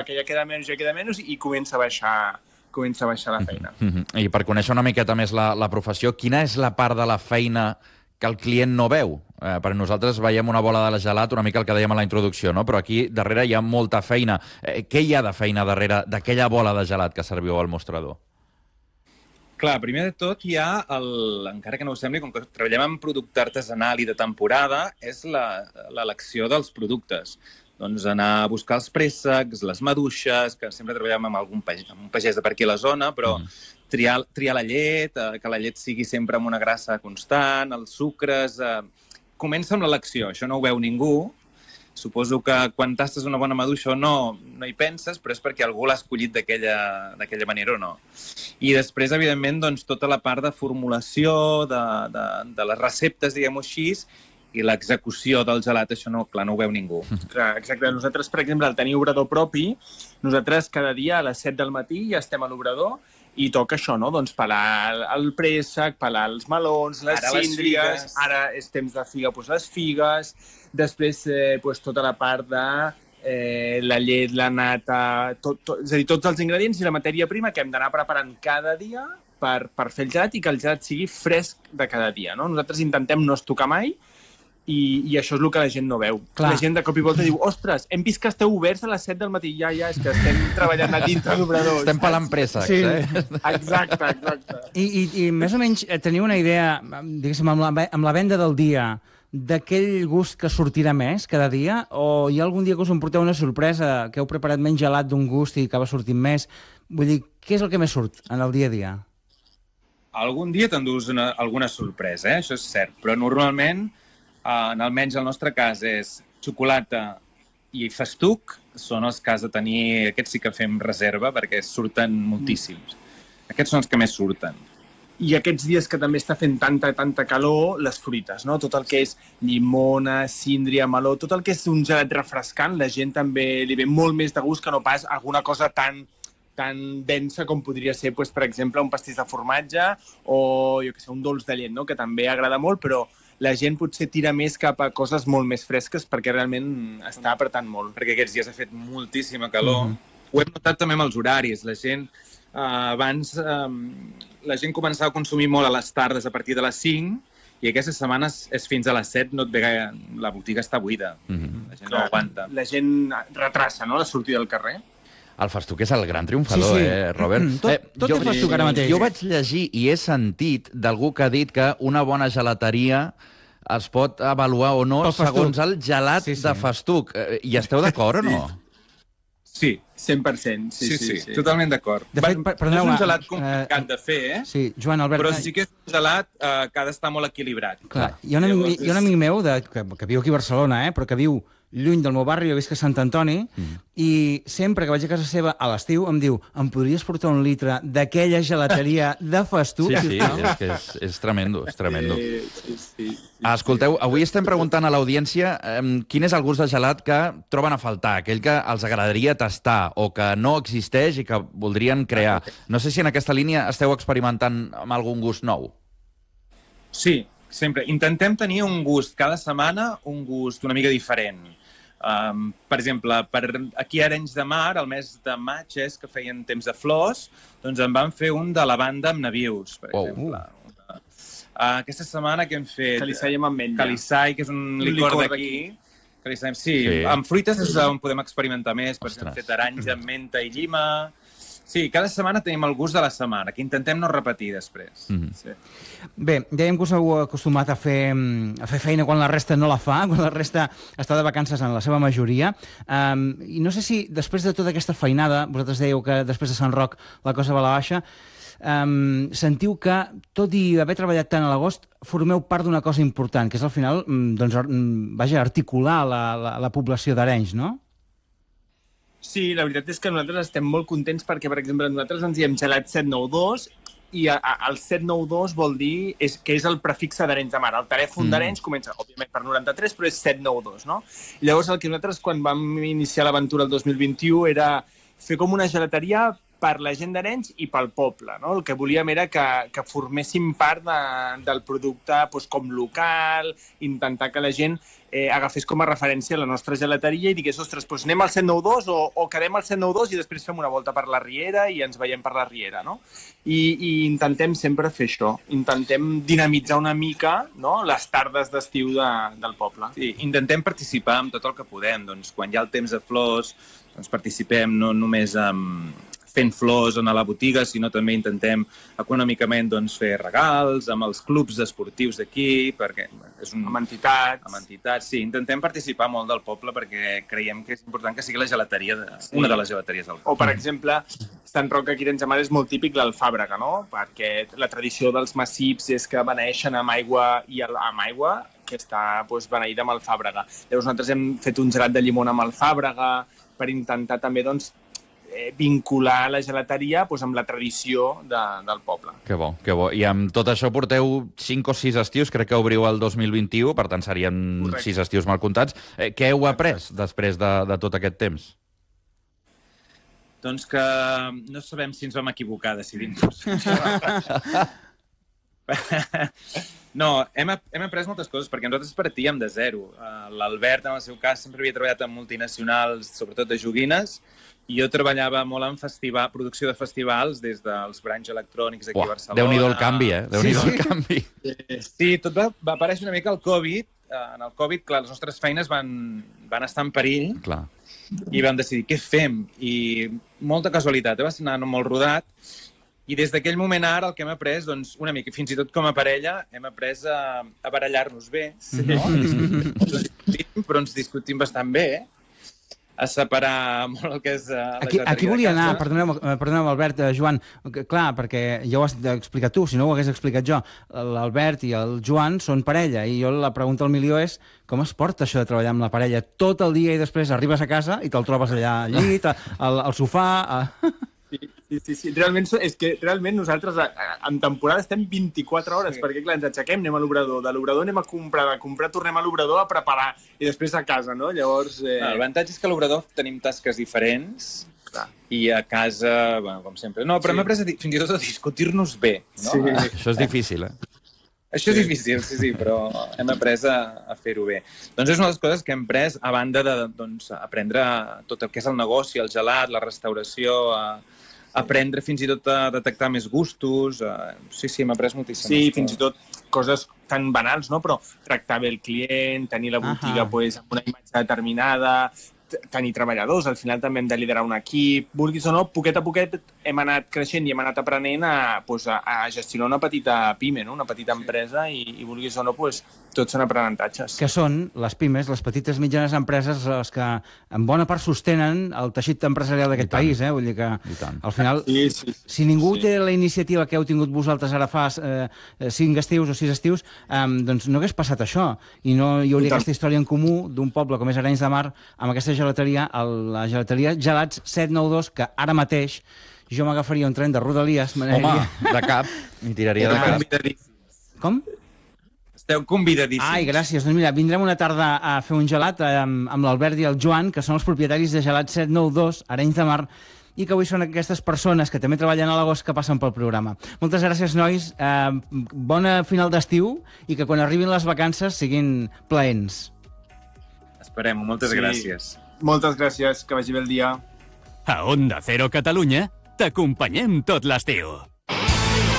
que ja queda menys, i comença a baixar la feina. I per conèixer una miqueta més la professió, quina és la part de la feina que el client no veu? Perquè nosaltres veiem una bola de gelat, una mica el que dèiem a la introducció, no? Però aquí darrere hi ha molta feina. Què hi ha de feina darrere d'aquella bola de gelat que serviu al mostrador? Clar, primer de tot hi ha, encara que no ho sembli, com que treballem en producte artesanal i de temporada, és l'elecció dels productes. Doncs anar a buscar els préssecs, les maduixes, que sempre treballem amb un pagès de per aquí a la zona, però triar la llet, que la llet sigui sempre amb una grassa constant, els sucres... Comença amb l'elecció, això no ho veu ningú. Suposo que quan tastes una bona maduixa o no hi penses, però és perquè algú l'ha escollit d'aquella manera o no. I després, evidentment, doncs, tota la part de formulació, de les receptes, diguem-ho així, i l'execució del gelat, això no, clar, no ho veu ningú. Clar, exacte. Nosaltres, per exemple, al tenir obrador propi, nosaltres cada dia a les 7 del matí ja estem a l'obrador i toca això, no? Doncs pelar el préssec, pelar els melons, les síndries, ara és temps de figa, doncs les figues, després tota la part de la llet, la nata, és a dir, tots els ingredients i la matèria prima que hem d'anar preparant cada dia per fer el gelat i que el gelat sigui fresc de cada dia, no? Nosaltres intentem no estocar mai i això és el que la gent no veu. Clar. La gent de cop i volta diu, ostres, hem vist que esteu oberts a les 7 del matí. Ja, és que estem treballant a dintre d'obradors. Estem pelant préssecs, sí. Exacte. I més o menys teniu una idea, diguéssim, amb la venda del dia, d'aquell gust que sortirà més cada dia? O hi ha algun dia que us emporteu una sorpresa, que heu preparat menys gelat d'un gust i acaba sortint més? Vull dir, què és el que més surt en el dia a dia? Algun dia t'endús alguna sorpresa, això és cert, però normalment almenys el nostre cas és xocolata i festuc, són els que has de tenir, aquests sí que fem reserva perquè surten moltíssims. Aquests són els que més surten. I aquests dies que també està fent tanta calor, les fruites, no? Tot el que és llimona, síndria, meló, tot el que és un gelat refrescant, la gent també li ve molt més de gust que no pas alguna cosa tan densa com podria ser, per exemple, un pastís de formatge o, jo què sé, un dolç de llet, no? Que també agrada molt, però la gent potser tira més cap a coses molt més fresques perquè realment està apretant molt. Perquè aquests dies ha fet moltíssima calor. Ho hem notat també amb els horaris. La gent, abans, la gent començava a consumir molt a les tardes a partir de les 5 i aquestes setmanes és fins a les 7, no et ve gaire... La botiga està buida. La gent no aguanta. La gent retrassa, no?, la sortida del carrer. El festuc és el gran triomfador, Robert? Tot és festuc ara mateix. Jo vaig llegir i he sentit d'algú que ha dit que una bona gelateria es pot avaluar o no segons el gelat de festuc. Hi esteu d'acord o no? Sí. 100%. Sí. Totalment d'acord. De fet, és un gelat complicat de fer, Sí, Joan Albert... Però sí que és un gelat que ha d'estar molt equilibrat. Clar, hi ha un amic meu que viu aquí a Barcelona, però que viu lluny del meu barri, jo visc a Sant Antoni, i sempre que vaig a casa seva a l'estiu em diu, em podries portar un litre d'aquella gelateria de festuc? Sí, és que és tremendo, és tremendo. Sí. Escolteu, avui estem preguntant a l'audiència quin és el gust de gelat que troben a faltar, aquell que els agradaria tastar o que no existeix i que voldrien crear. No sé si en aquesta línia esteu experimentant amb algun gust nou. Sí, sempre. Intentem tenir un gust cada setmana, un gust una mica diferent. Per exemple, aquí a Arenys de Mar, el mes de maig és que feien temps de flors, doncs en van fer un de lavanda amb nabius, per exemple. Aquesta setmana que hem fet... Calissai amb ametlla. Calissai, que és un licor d'aquí. Sí, amb fruites és on podem experimentar més, per exemple, hem fet aranja amb menta i llima... Sí, cada setmana tenim el gust de la setmana, que intentem no repetir després. Sí. Bé, dèiem que us heu acostumat a fer feina quan la resta no la fa, quan la resta està de vacances en la seva majoria. I no sé si després de tota aquesta feinada, vosaltres dèieu que després de Sant Roc la cosa va a la baixa, sentiu que, tot i haver treballat tant a l'agost, formeu part d'una cosa important, que és al final, articular la població d'Arenys, no? Sí, la veritat és que nosaltres estem molt contents perquè, per exemple, nosaltres ens diem gelat 792 i el 792 vol dir que és el prefixe d'Arenys de Mar. El telèfon d'Arenys comença, òbviament, per 93, però és 792, no? I llavors el que nosaltres, quan vam iniciar l'aventura el 2021, era fer com una gelateria per la gent d'Arenys i pel poble, no? El que volíem era que forméssim part del producte com local, intentar que la gent agafés com a referència la nostra gelateria i digués, ostres, anem al 792 o quedem al 792 i després fem una volta per la Riera i ens veiem per la Riera, no? I intentem sempre fer això, intentem dinamitzar una mica, no?, les tardes d'estiu del poble. Sí, intentem participar en tot el que podem, doncs quan hi ha el temps de flors, doncs participem no només fent flors a la botiga, sinó també intentem econòmicament doncs, fer regals amb els clubs esportius d'aquí, perquè és amb entitats. Amb entitats, sí. Intentem participar molt del poble perquè creiem que és important que sigui la gelateria, una de les gelateries del poble. O, per exemple, Sant Roc aquí d'Arenys de Mar és molt típic l'alfàbrega, no? Perquè la tradició dels massips és que beneixen amb aigua i amb aigua que està beneïda amb alfàbrega. Llavors nosaltres hem fet un gelat de llimona amb alfàbrega per intentar també doncs, vincular la gelateria amb la tradició del poble. Que bo, que bo. I amb tot això porteu 5 o 6 estius, crec que obriu el 2021, per tant serien 6 estius mal comptats. Què heu après després de tot aquest temps? Doncs que no sabem si ens vam equivocar decidint-nos. No, hem après moltes coses, perquè nosaltres partíem de zero. L'Albert, en el seu cas, sempre havia treballat en multinacionals, sobretot de joguines, i jo treballava molt en producció de festivals, des dels branys electrònics aquí a Barcelona. Déu-n'hi-do el canvi, Déu-n'hi-do el canvi. Sí, tot va aparèixer una mica el Covid. En el Covid, clar, les nostres feines van estar en perill. Clar. I vam decidir què fem. I molta casualitat, va ser anant molt rodat. I des d'aquell moment ara el que hem après, doncs, una mica, fins i tot com a parella, hem après a barallar-nos bé. Sí. No? Però ens discutim bastant bé, a separar molt el que és la gelateria. Aquí volia anar, perdoneu, Albert, Joan, clar, perquè ja ho has explicat tu, si no ho hagués explicat jo. L'Albert i el Joan són parella, i jo la pregunta al milió és com es porta això de treballar amb la parella tot el dia i després arribes a casa i te'l trobes allà al llit, al sofà... Sí. Realment nosaltres en temporada estem 24 hores, perquè clar, ens aixequem, anem a l'obrador, de l'obrador anem a comprar, tornem a l'obrador a preparar i després a casa, no? Llavors... L'avantatge és que a l'obrador tenim tasques diferents i a casa, bueno, com sempre. No, però hem après fins i tot a discutir-nos bé, no? Sí. Això és difícil, Això és difícil, sí, però hem après a fer-ho bé. Doncs és una de les coses que hem après, a banda d'aprendre tot el que és el negoci, el gelat, la restauració, aprendre fins i tot a detectar més gustos. Sí, hem après moltíssim. Sí, fins i tot coses tan banals, no? Però tractar bé el client, tenir la botiga amb una imatge determinada, tenir treballadors, al final també hem de liderar un equip, vulguis o no, poquet a poquet hem anat creixent i hem anat aprenent a gestionar una petita pime, no? Una petita empresa i vulguis o no, tots són aprenentatges. Que són les pimes, les petites mitjanes empreses, les que en bona part sostenen el teixit empresarial d'aquest país, Vull dir que al final, si ningú té la iniciativa que heu tingut vosaltres ara fa 5 estius o 6 estius, doncs no hagués passat això, i no hi hauria aquesta història en comú d'un poble com és Arenys de Mar, amb aquesta gelateria, la gelateria Gelats 792, que ara mateix jo m'agafaria un tren de Rodalies... Home, de cap, m'hi tiraria de cap. Com? Esteu convidadíssims. Ai, gràcies. Doncs mira, vindrem una tarda a fer un gelat amb l'Albert i el Joan, que són els propietaris de Gelats 792, Arenys de Mar, i que avui són aquestes persones que també treballen a l'agost que passen pel programa. Moltes gràcies, nois. Bona final d'estiu i que quan arribin les vacances siguin plaents. Esperem-ho. Moltes gràcies. Moltes gràcies. Que vagi bé el dia. A Onda Cero Catalunya t'acompanyem tot l'estiu.